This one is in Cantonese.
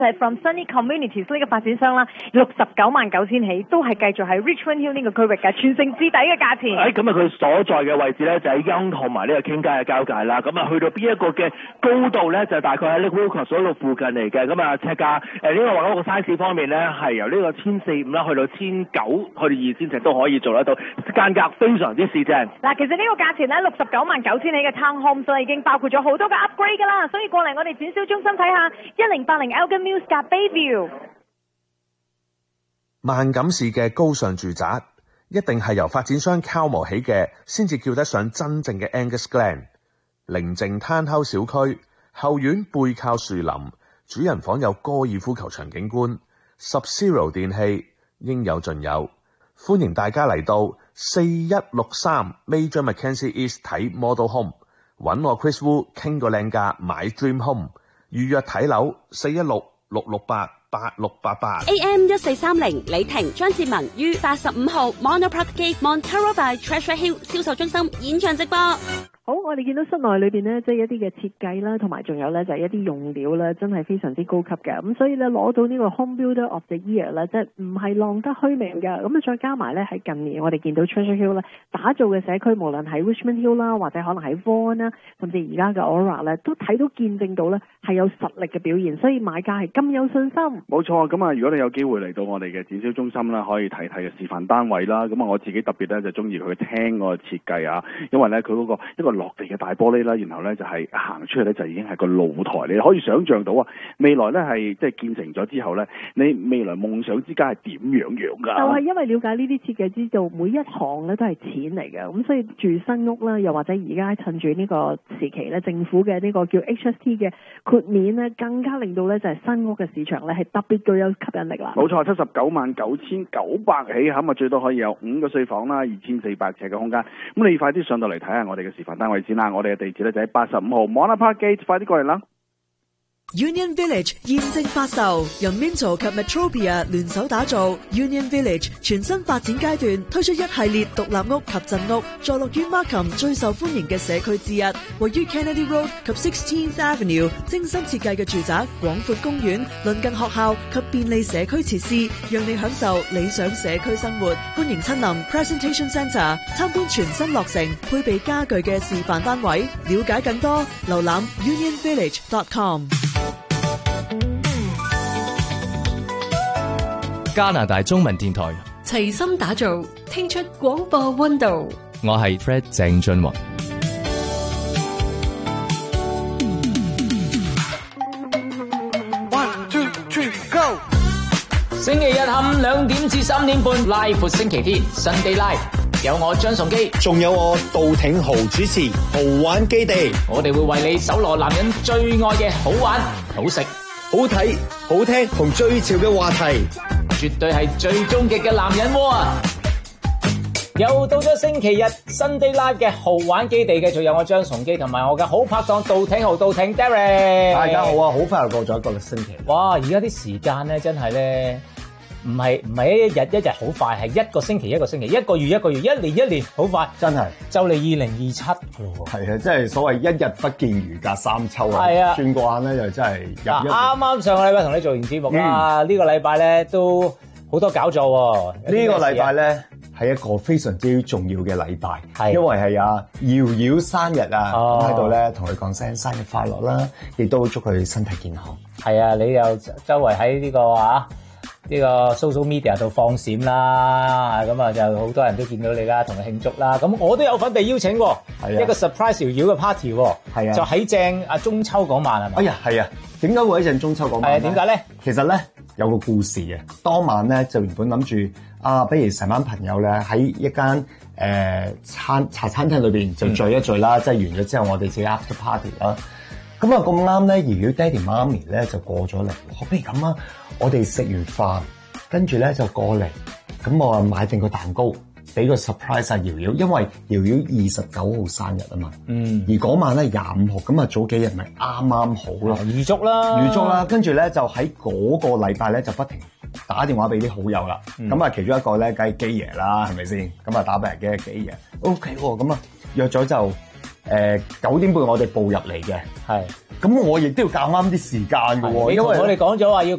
就係 From Sunny Communities 呢個發展商啦，699000起，都係繼續喺 Richmond Hill 呢個區域嘅全城至抵嘅價錢。 咁啊，佢所在嘅位置咧就喺 Yonge 同埋呢個 King 街嘅交界啦。咁啊，去到邊一個嘅高度咧，就大概喺呢個 Wilcox 嗰度附近嚟嘅。咁啊，尺價呢個話嗰個 size 方面咧，係由呢個1450啦，去到1900，去到2000尺都可以做得到，間隔非常之市正。 嗱，其實呢個價錢咧699000起嘅 Townhomes 已經包括咗好多嘅 upgrade 㗎啦，所以過嚟我哋展銷中心睇下1080 Elgin Mills 夾 Bayview。 萬錦市嘅高尚住宅一定係由發展商 Calmo 起嘅，先至叫得上真正嘅 Angus Glen。寧靜攤口小區，後院背靠樹林，主人房有高爾夫球場景觀，Sub-Zero 電器應有盡有。歡迎大家嚟到4163 Major Mackenzie East 睇 Model Home， 揾我 Chris Wu 傾個靚價買 Dream Home， 預約睇樓416-668-8688。 AM 1430李婷張志文於85號 Monopark Gate Montero by Treasure Hill 銷售中心現場直播。 好，我哋見到室內裏邊呢，即係一啲嘅設計啦，同埋仲有呢，就係一啲用料啦，真係非常之高級嘅。咁所以呢，攞到呢個 Home Builder of the Year 呢，即係唔係浪得虛名嘅。咁啊，再加埋呢，喺近年我哋見到 Treasure Hill 呢打造嘅社區，無論喺 Richmond Hill 啦，或者可能喺 Vaughan 啦，甚至而家嘅 Aura 呢，都睇到見證到呢係有實力嘅表現，所以買家係咁有信心。 冇錯，咁啊，如果你有機會嚟到我哋嘅展銷中心啦，可以睇睇嘅示範單位啦。咁啊，我自己特別咧就中意佢廳個設計啊，因為咧佢嗰個一個落地嘅大玻璃啦，然後咧就係行出去咧就已經係個露台，你可以想像到啊，未來咧係即係建成咗之後咧，你未來夢想之間係點樣㗎？ 就係因為了解呢啲設計，知道每一行咧都係錢嚟嘅，咁所以住新屋啦，又或者而家趁住呢個時期咧，政府嘅呢個叫 HST 嘅豁免咧，更加令到咧就係新屋嘅市場咧係特別具有吸引力啦。 冇錯，799900起，咁啊最多可以有5個睡房啦，2400尺嘅空間。咁你快啲上到嚟睇下我哋嘅示範單位先啦。我哋嘅地址咧就喺85號 Monopark Gate， 快啲過嚟啦。 Union Village 現正發售，由 Minto 及 Metropia 聯手打造 Union Village 全新發展階段，推出一系列獨立屋及鎮屋，坐落於 Markham 最受歡迎嘅社區之一，位於 Kennedy Road 及 16th Avenue， 精心設計嘅住宅，廣闊公園，鄰近學校及便利社區設施，讓你享受理想社區生活。歡迎親臨 Presentation Centre 參觀全新落成配備家具嘅示範單位，了解更多瀏覽 unionvillage.com。 加拿大中文電台齊心打造，聽出廣播溫度。 我係 Fred 鄭俊弘。 1 2 3 Go！ 星期日下午2點至3點半，拉闊星期天 Sunday Live， 有我張崇基， 仲有我杜挺豪主持豪玩基地。 我哋會為你搜羅男人最愛嘅好玩、好食、 好睇、好聽同最潮嘅話題， 絕對係最終極嘅男人窩啊！又到咗星期日 Sunday Live 嘅豪玩基地，繼續有我張崇基同埋我嘅好拍檔杜挺豪、杜挺 Derek。 大家好啊！好快又過咗一個星期。 哇！而家啲時間咧真係咧〜唔係一日好快，係一個星期一個星期，一個月一個月，一年好快， 真係就嚟2027噶咯喎。 係啊，即係所謂一日不見如隔三秋啊。 係啊， 轉個眼咧就真係入一。 啱上個禮拜同你做完節目啦，呢個禮拜咧都好多搞作喎。 呢個禮拜咧係一個非常之重要嘅禮拜，因為係姚姚生日啊，咁喺度咧同佢講聲生日快樂啦，亦都祝佢身體健康。 係啊，你又周圍喺呢個呢個 social media 度放閃啦，咁啊就好多人都見到你啦，同佢慶祝啦。咁我都有份被邀請喎，一個 surprise 搖搖嘅 party 喎，就喺正中秋嗰晚係嘛？ 哎呀，係啊，點解會喺正中秋嗰晚？ 係啊，點解咧？ 其實咧有個故事嘅，當晚咧就原本諗住不如成班朋友咧喺一間茶餐廳裏邊就聚一聚啦，即係完咗之後我哋自己 after party 啦。咁啊咁啱咧，瑤瑤爹哋媽咪咧就過咗嚟，不如咁啊，我哋食完飯，跟住咧就過嚟，咁我啊買定個蛋糕，俾個 surprise 啊瑤瑤，因為瑤瑤29號生日啊嘛，而嗰晚咧25號，咁啊早幾日咪啱啱好咯， 預祝啦， 跟住咧就喺嗰個禮拜咧就不停打電話俾啲好友啦，咁啊其中一個咧梗係基爺啦，係咪先？咁啊打俾人嘅基爺 ，OK 喎，咁啊約咗就 9點半我哋步入嚟嘅。 係。 咁我亦都要夾啱啲時間嘅喎，因為我哋講咗話要